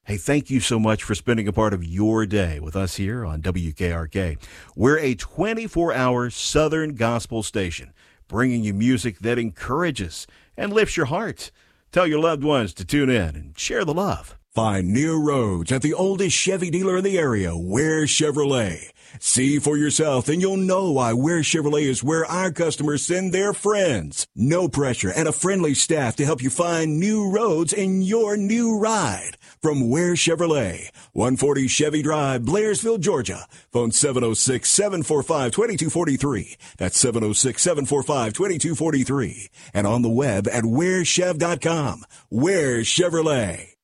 Hey, thank you so much for spending a part of your day with us here on WKRK. We're a 24-hour Southern gospel station, bringing you music that encourages and lifts your heart. Tell your loved ones to tune in and share the love. Find new roads at the oldest Chevy dealer in the area, Ware Chevrolet. See for yourself, and you'll know why Ware Chevrolet is where our customers send their friends. No pressure and a friendly staff to help you find new roads in your new ride. From Ware Chevrolet, 140 Chevy Drive, Blairsville, Georgia. Phone 706-745-2243. That's 706-745-2243. And on the web at warechev.com. Ware Chevrolet.